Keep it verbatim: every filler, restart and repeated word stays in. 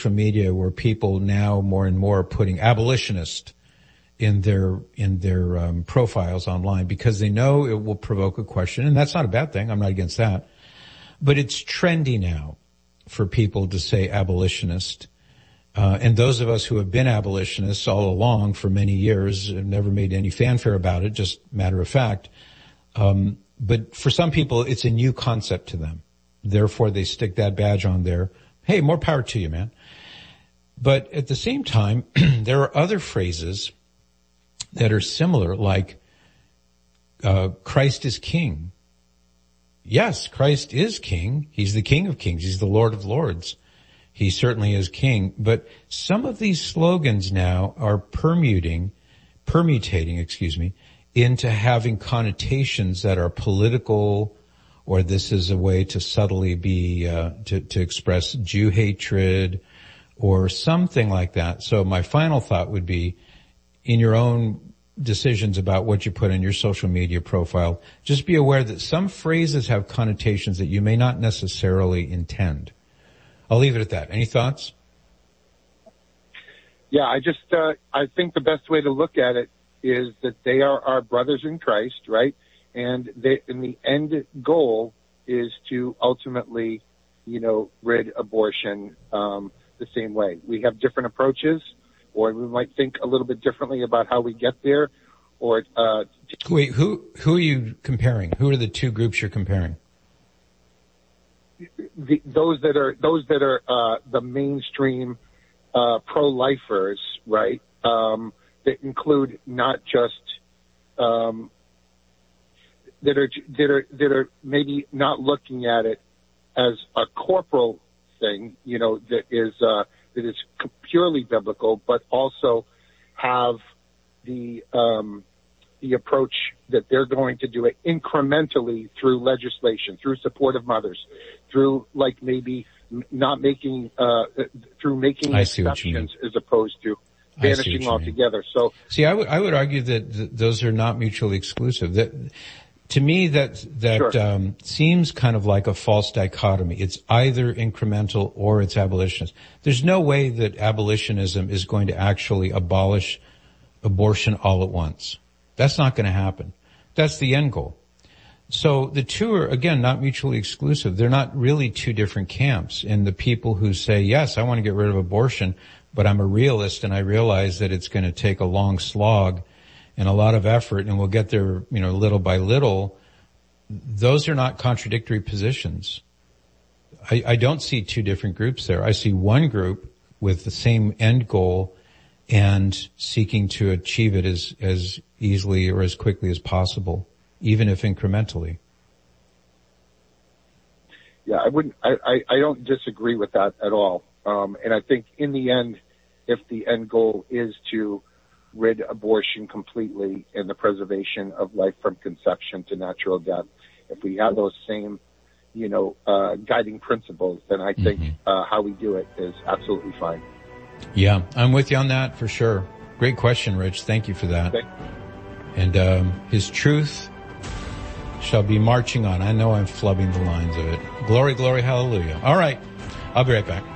social media where people now more and more are putting abolitionist in their, in their, um, profiles online because they know it will provoke a question. And that's not a bad thing. I'm not against that. But it's trendy now for people to say abolitionist. Uh, and those of us who have been abolitionists all along for many years have never made any fanfare about it, just matter of fact. Um, but for some people, it's a new concept to them. Therefore, they stick that badge on there. Hey, more power to you, man. But at the same time, there are other phrases that are similar, like, uh, Christ is king. Yes, Christ is king. He's the King of Kings. He's the Lord of Lords. He certainly is king. But some of these slogans now are permuting, permutating, excuse me, into having connotations that are political, or this is a way to subtly be, uh, to, to express Jew hatred or something like that. So my final thought would be, in your own decisions about what you put in your social media profile, just be aware that some phrases have connotations that you may not necessarily intend. I'll leave it at that. Any thoughts? Yeah, I just, uh, I think the best way to look at it is that they are our brothers in Christ, right? And they, and the end goal is to ultimately, you know, rid abortion, um, the same way. We have different approaches, or we might think a little bit differently about how we get there, or, uh. Wait, who, who are you comparing? Who are the two groups you're comparing? The, those that are, those that are, uh, the mainstream, uh, pro-lifers, right? Um, that include not just, um, that are, that are, that are maybe not looking at it as a corporal thing, you know, that is, uh, that is purely biblical, but also have the, um, the approach that they're going to do it incrementally through legislation, through support of mothers, through like maybe not making, uh, through making exceptions as opposed to banishing altogether. So, see, I would, I would argue that th- those are not mutually exclusive. That, to me, that, that, sure. um, seems kind of like a false dichotomy. It's either incremental or it's abolitionist. There's no way that abolitionism is going to actually abolish abortion all at once. That's not going to happen. That's the end goal. So the two are, again, not mutually exclusive. They're not really two different camps. And the people who say, yes, I want to get rid of abortion, but I'm a realist and I realize that it's going to take a long slog and a lot of effort and we'll get there, you know, little by little. Those are not contradictory positions. I, I don't see two different groups there. I see one group with the same end goal and seeking to achieve it as, as easily or as quickly as possible, even if incrementally. Yeah, I wouldn't, I, I, I don't disagree with that at all. Um, and I think in the end, if the end goal is to rid abortion completely and the preservation of life from conception to natural death, if we have those same, you know, uh, guiding principles, then I think, mm-hmm. uh, how we do it is absolutely fine. Yeah, I'm with you on that for sure. Great question, Rich. Thank you for that. Okay. And, um, his truth shall be marching on. I know I'm flubbing the lines of it. Glory, glory, hallelujah. All right. I'll be right back.